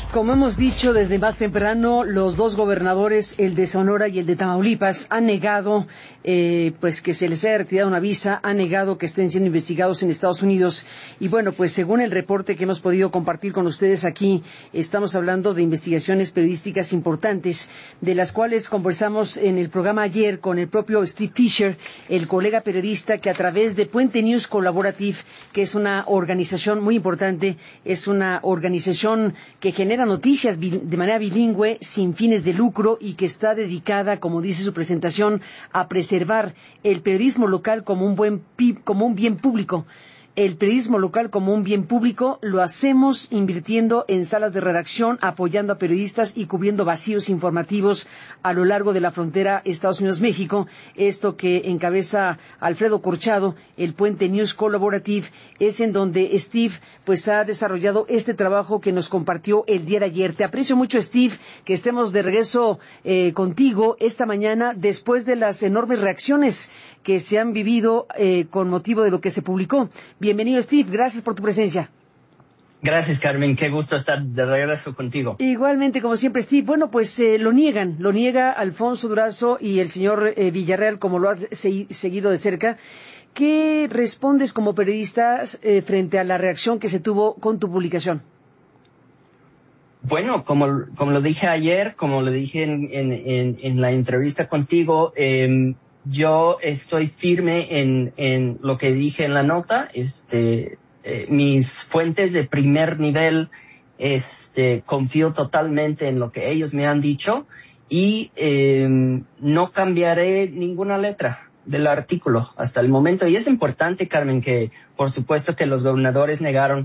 Como hemos dicho desde más temprano, los dos gobernadores, el de Sonora y el de Tamaulipas, han negado pues que se les haya retirado una visa, han negado que estén siendo investigados en Estados Unidos. Y bueno, pues según el reporte que hemos podido compartir con ustedes aquí, estamos hablando de investigaciones periodísticas importantes, de las cuales conversamos en el programa ayer con el propio Steve Fisher, el colega periodista que a través de Puente News Collaborative, que es una organización muy importante, es una organización que genera noticias de manera bilingüe, sin fines de lucro y que está dedicada, como dice su presentación, a preservar el periodismo local como un bien público. El periodismo local como un bien público lo hacemos invirtiendo en salas de redacción, apoyando a periodistas y cubriendo vacíos informativos a lo largo de la frontera Estados Unidos-México. Esto que encabeza Alfredo Corchado, el Puente News Collaborative, es en donde Steve pues ha desarrollado este trabajo que nos compartió el día de ayer. Te aprecio mucho, Steve, que estemos de regreso contigo esta mañana después de las enormes reacciones que se han vivido con motivo de lo que se publicó. Bienvenido, Steve, gracias por tu presencia. Gracias, Carmen, qué gusto estar de regreso contigo. Igualmente, como siempre, Steve. Bueno, pues lo niega Alfonso Durazo y el señor Villarreal, como lo has seguido de cerca. ¿Qué respondes como periodista frente a la reacción que se tuvo con tu publicación? Bueno, como lo dije ayer, como lo dije en la entrevista contigo, yo estoy firme en lo que dije en la nota. Mis fuentes de primer nivel, confío totalmente en lo que ellos me han dicho y no cambiaré ninguna letra del artículo hasta el momento. Y es importante, Carmen, que por supuesto que los gobernadores negaron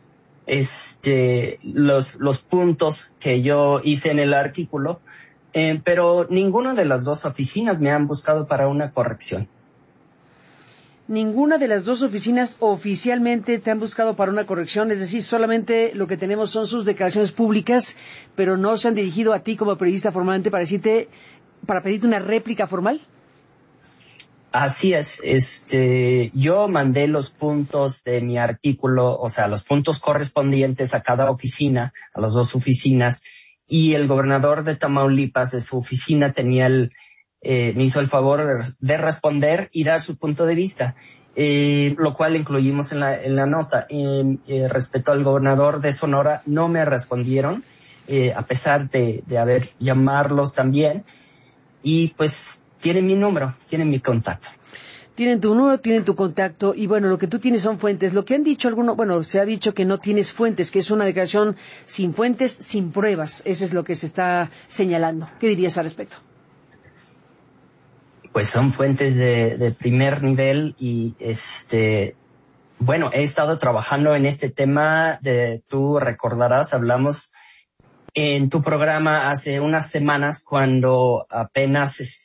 los puntos que yo hice en el artículo. Pero ninguna de las dos oficinas me han buscado para una corrección. Ninguna de las dos oficinas oficialmente te han buscado para una corrección, es decir, solamente lo que tenemos son sus declaraciones públicas, pero no se han dirigido a ti como periodista formalmente para pedirte una réplica formal. Así es, yo mandé los puntos de mi artículo, o sea, los puntos correspondientes a cada oficina, a las dos oficinas. Y el gobernador de Tamaulipas, de su oficina, me hizo el favor de responder y dar su punto de vista, lo cual incluimos en la nota. Respecto al gobernador de Sonora, no me respondieron, a pesar de haber llamarlos también. Y pues tienen mi número, tienen mi contacto. Tienen tu número, tienen tu contacto y bueno, lo que tú tienes son fuentes. Lo que han dicho se ha dicho que no tienes fuentes, que es una declaración sin fuentes, sin pruebas. Eso es lo que se está señalando. ¿Qué dirías al respecto? Pues son fuentes de primer nivel y bueno, he estado trabajando en este tema. Tú recordarás, hablamos en tu programa hace unas semanas cuando apenas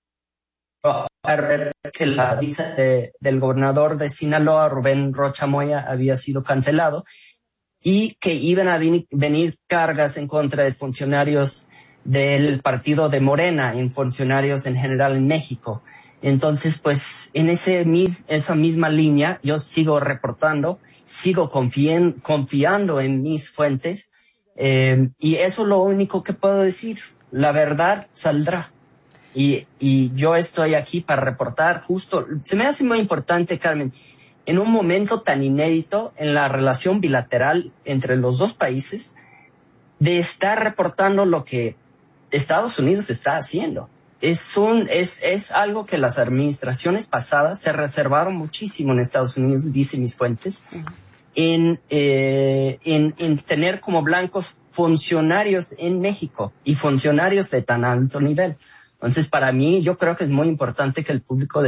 que la visa del gobernador de Sinaloa, Rubén Rocha Moya, había sido cancelado y que iban a venir cargas en contra de funcionarios del partido de Morena, en funcionarios en general en México. Entonces, pues, en esa misma línea, yo sigo reportando, sigo confiando en mis fuentes, y eso es lo único que puedo decir. La verdad saldrá. Y yo estoy aquí para reportar justo. Se me hace muy importante, Carmen, en un momento tan inédito en la relación bilateral entre los dos países, de estar reportando lo que Estados Unidos está haciendo. Es algo que las administraciones pasadas se reservaron muchísimo en Estados Unidos, dicen mis fuentes, en tener como blancos funcionarios en México y funcionarios de tan alto nivel. Entonces, para mí, yo creo que es muy importante que el público